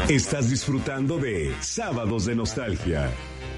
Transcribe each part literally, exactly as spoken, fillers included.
Estás disfrutando de Sábados de Nostalgia.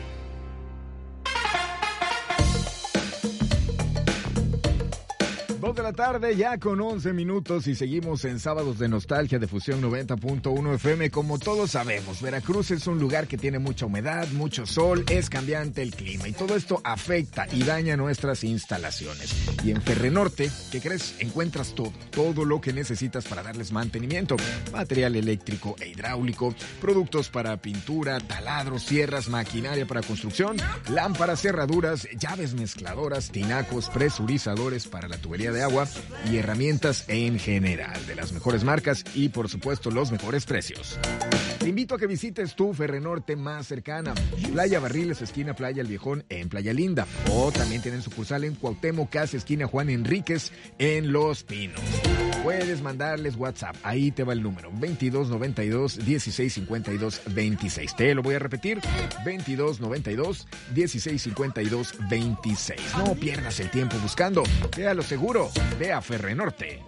Dos de la tarde, ya con once minutos, y seguimos en Sábados de Nostalgia de Fusión noventa punto uno F M. Como todos sabemos, Veracruz es un lugar que tiene mucha humedad, mucho sol, es cambiante el clima, y todo esto afecta y daña nuestras instalaciones. Y en Ferrenorte, ¿qué crees? Encuentras todo, todo lo que necesitas para darles mantenimiento: material eléctrico e hidráulico, productos para pintura, taladros, sierras, maquinaria para construcción, lámparas, cerraduras, llaves mezcladoras, tinacos, presurizadores para la tubería de agua y herramientas en general, de las mejores marcas y, por supuesto, los mejores precios. Te invito a que visites tu Ferrenorte más cercana: Playa Barriles, esquina Playa El Viejón, en Playa Linda, o también tienen sucursal en Cuauhtémoc, casi esquina Juan Enríquez, en Los Pinos. Puedes mandarles WhatsApp, ahí te va el número: veintidós noventa y dos, dieciséis cincuenta y dos, veintiséis. Te lo voy a repetir: veintidós noventa y dos, dieciséis cincuenta y dos, veintiséis. No pierdas el tiempo buscando, ve a lo seguro, ve a Ferrenorte.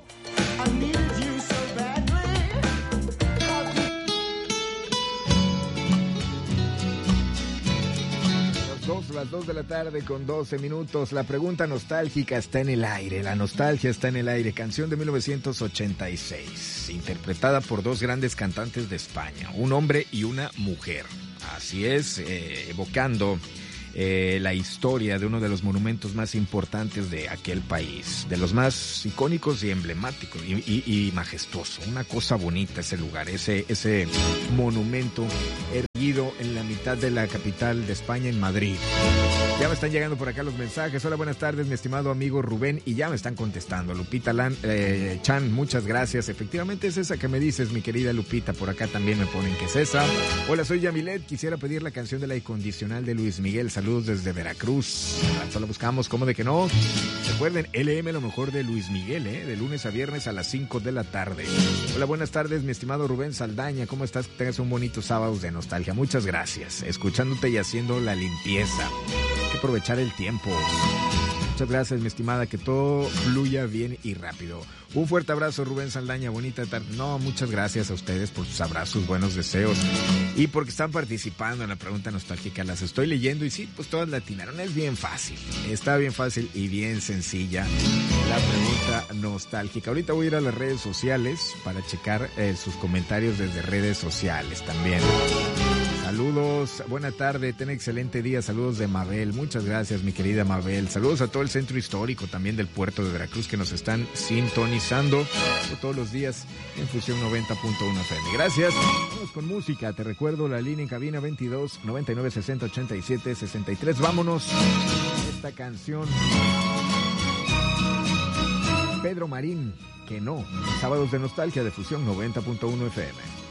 Las dos de la tarde con doce minutos. La pregunta nostálgica está en el aire. La nostalgia está en el aire. Canción de mil novecientos ochenta y seis, interpretada por dos grandes cantantes de España, un hombre y una mujer. Así es, eh, evocando eh, la historia de uno de los monumentos más importantes de aquel país, de los más icónicos y emblemáticos y, y, y majestuoso. Una cosa bonita ese lugar, ese, ese monumento erguido en la mitad de la capital de España, en Madrid. Ya me están llegando por acá los mensajes. Hola, buenas tardes, mi estimado amigo Rubén, y ya me están contestando. Lupita Lan, eh, Chan, muchas gracias. Efectivamente es esa que me dices, mi querida Lupita. Por acá también me ponen que es esa. Hola, soy Yamilet, quisiera pedir la canción de La Incondicional de Luis Miguel. Saludos desde Veracruz. Solo buscamos, ¿cómo de que no? Recuerden, L M, lo mejor de Luis Miguel, ¿eh? De lunes a viernes a las cinco de la tarde. Hola, buenas tardes, mi estimado Rubén Saldaña. ¿Cómo estás? Que tengas un bonito sábado de nostalgia. Muchas gracias. Escuchándote y haciendo la limpieza. Hay que aprovechar el tiempo. Muchas gracias, mi estimada, que todo fluya bien y rápido. Un fuerte abrazo, Rubén Saldaña, bonita tarde. No, muchas gracias a ustedes por sus abrazos, buenos deseos, y porque están participando en la pregunta nostálgica. Las estoy leyendo y sí, pues todas la atinaron. Es bien fácil, está bien fácil y bien sencilla la pregunta nostálgica. Ahorita voy a ir a las redes sociales para checar eh, sus comentarios desde redes sociales también. Saludos, buena tarde, ten excelente día. Saludos de Mabel, muchas gracias, mi querida Mabel. Saludos a todo el centro histórico también del puerto de Veracruz, que nos están sintonizando todos los días en Fusión noventa punto uno F M. Gracias. Vamos con música. Te recuerdo la línea en cabina: veintidós noventa y nueve sesenta ochenta y siete sesenta y tres. Vámonos a esta canción. Pedro Marín, que no. Sábados de Nostalgia de Fusión noventa punto uno F M.